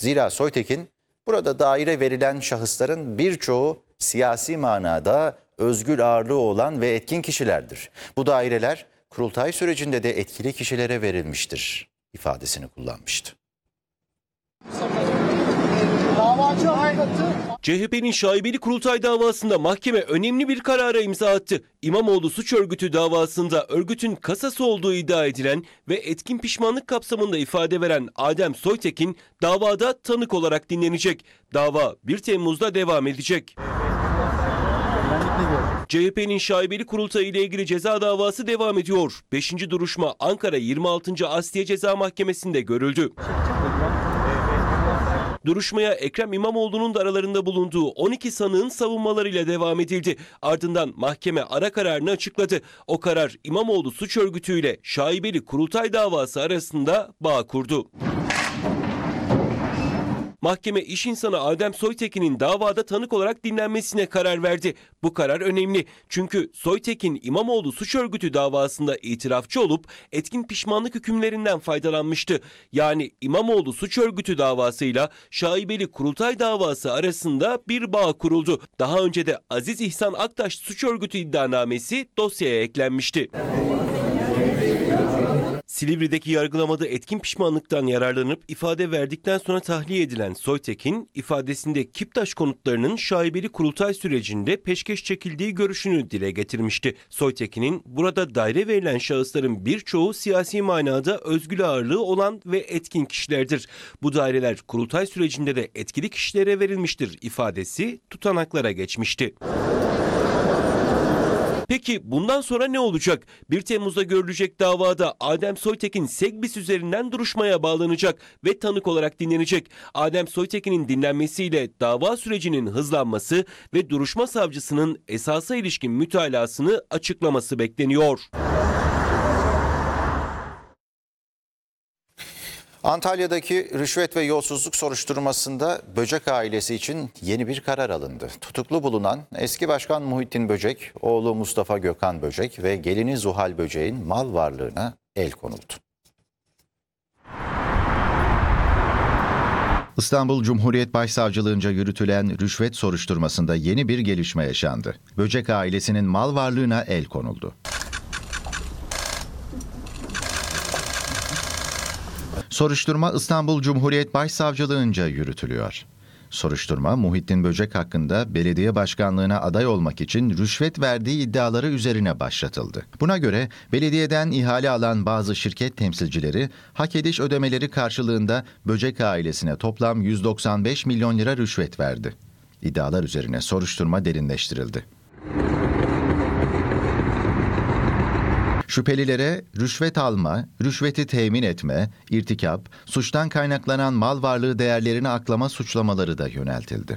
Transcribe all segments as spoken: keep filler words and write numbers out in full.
Zira Soytekin burada daire verilen şahısların birçoğu siyasi manada özgür ağırlığı olan ve etkin kişilerdir. Bu daireler kurultay sürecinde de etkili kişilere verilmiştir ifadesini kullanmıştı. C H P'nin şaibeli kurultay davasında mahkeme önemli bir karara imza attı. İmamoğlu suç örgütü davasında örgütün kasası olduğu iddia edilen ve etkin pişmanlık kapsamında ifade veren Adem Soytekin davada tanık olarak dinlenecek. Dava bir Temmuz'da devam edecek. C H P'nin şaibeli kurultayı ile ilgili ceza davası devam ediyor. beşinci duruşma Ankara yirmi altıncı Asliye Ceza Mahkemesi'nde görüldü. Duruşmaya Ekrem İmamoğlu'nun da aralarında bulunduğu on iki sanığın savunmalarıyla devam edildi. Ardından mahkeme ara kararını açıkladı. O karar İmamoğlu suç örgütüyle şaibeli kurultay davası arasında bağ kurdu. Mahkeme iş insanı Adem Soytekin'in davada tanık olarak dinlenmesine karar verdi. Bu karar önemli. Çünkü Soytekin İmamoğlu suç örgütü davasında itirafçı olup etkin pişmanlık hükümlerinden faydalanmıştı. Yani İmamoğlu suç örgütü davasıyla şaibeli kurultay davası arasında bir bağ kuruldu. Daha önce de Aziz İhsan Aktaş suç örgütü iddianamesi dosyaya eklenmişti. Silivri'deki yargılamada etkin pişmanlıktan yararlanıp ifade verdikten sonra tahliye edilen Soytekin, ifadesinde Kiptaş konutlarının şaibeli kurultay sürecinde peşkeş çekildiği görüşünü dile getirmişti. Soytekin'in burada daire verilen şahısların birçoğu siyasi manada özgür ağırlığı olan ve etkin kişilerdir. Bu daireler kurultay sürecinde de etkili kişilere verilmiştir ifadesi tutanaklara geçmişti. Peki bundan sonra ne olacak? bir Temmuz'da görülecek davada Adem Soytekin Segbis üzerinden duruşmaya bağlanacak ve tanık olarak dinlenecek. Adem Soytekin'in dinlenmesiyle dava sürecinin hızlanması ve duruşma savcısının esasa ilişkin mütalasını açıklaması bekleniyor. Antalya'daki rüşvet ve yolsuzluk soruşturmasında Böcek ailesi için yeni bir karar alındı. Tutuklu bulunan eski başkan Muhittin Böcek, oğlu Mustafa Gökhan Böcek ve gelini Zuhal Böcek'in mal varlığına el konuldu. İstanbul Cumhuriyet Başsavcılığınca yürütülen rüşvet soruşturmasında yeni bir gelişme yaşandı. Böcek ailesinin mal varlığına el konuldu. Soruşturma İstanbul Cumhuriyet Başsavcılığınca yürütülüyor. Soruşturma, Muhittin Böcek hakkında belediye başkanlığına aday olmak için rüşvet verdiği iddiaları üzerine başlatıldı. Buna göre belediyeden ihale alan bazı şirket temsilcileri hak ediş ödemeleri karşılığında Böcek ailesine toplam yüz doksan beş milyon lira rüşvet verdi. İddialar üzerine soruşturma derinleştirildi. Şüphelilere rüşvet alma, rüşveti temin etme, irtikap, suçtan kaynaklanan mal varlığı değerlerini aklama suçlamaları da yöneltildi.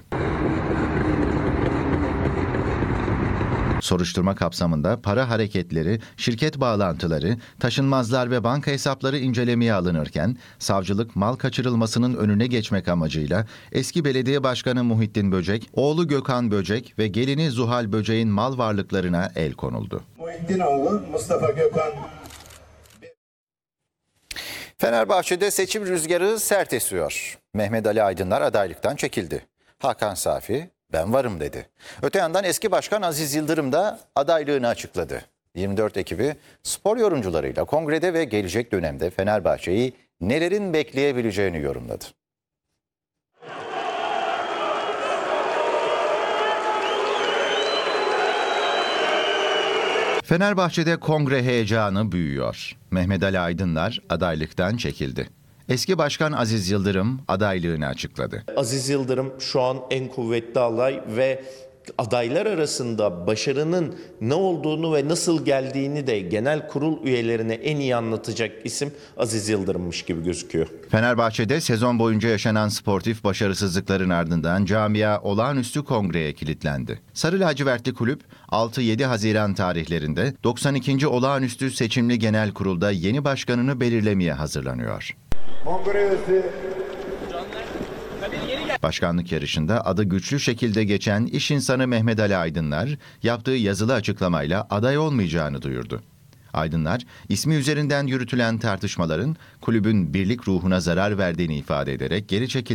Soruşturma kapsamında para hareketleri, şirket bağlantıları, taşınmazlar ve banka hesapları incelemeye alınırken, savcılık mal kaçırılmasının önüne geçmek amacıyla eski belediye başkanı Muhittin Böcek, oğlu Gökhan Böcek ve gelini Zuhal Böcek'in mal varlıklarına el konuldu. Muhittin oğlu Mustafa Gökhan. Fenerbahçe'de seçim rüzgarı sert esiyor. Mehmet Ali Aydınlar adaylıktan çekildi. Hakan Safi, ben varım dedi. Öte yandan eski başkan Aziz Yıldırım da adaylığını açıkladı. yirmi dört ekibi spor yorumcularıyla kongrede ve gelecek dönemde Fenerbahçe'yi nelerin bekleyebileceğini yorumladı. Fenerbahçe'de kongre heyecanı büyüyor. Mehmet Ali Aydınlar adaylıktan çekildi. Eski başkan Aziz Yıldırım adaylığını açıkladı. Aziz Yıldırım şu an en kuvvetli aday ve adaylar arasında başarının ne olduğunu ve nasıl geldiğini de genel kurul üyelerine en iyi anlatacak isim Aziz Yıldırım'mış gibi gözüküyor. Fenerbahçe'de sezon boyunca yaşanan sportif başarısızlıkların ardından camia olağanüstü kongreye kilitlendi. Sarı lacivertli kulüp altı yedi Haziran tarihlerinde doksan ikinci olağanüstü seçimli genel kurulda yeni başkanını belirlemeye hazırlanıyor. Başkanlık yarışında adı güçlü şekilde geçen iş insanı Mehmet Ali Aydınlar yaptığı yazılı açıklamayla aday olmayacağını duyurdu. Aydınlar, ismi üzerinden yürütülen tartışmaların kulübün birlik ruhuna zarar verdiğini ifade ederek geri çekildi.